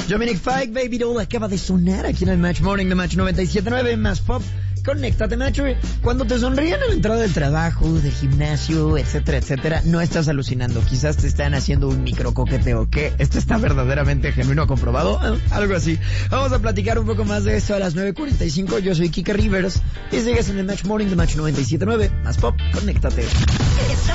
Dominic Fike, Baby Doll, acaba de sonar aquí en el Match Morning de Match 97.9, más pop. Conéctate, Match. Cuando te sonríen a la entrada del trabajo, del gimnasio, etcétera, etcétera, no estás alucinando. Quizás te están haciendo un micro coqueteo. ¿Qué? ¿Esto está verdaderamente genuino, comprobado? Algo así. Vamos a platicar un poco más de esto a las 9:45. Yo soy Kike Rivers y sigues en el Match Morning de Match 97.9, más pop. Conéctate.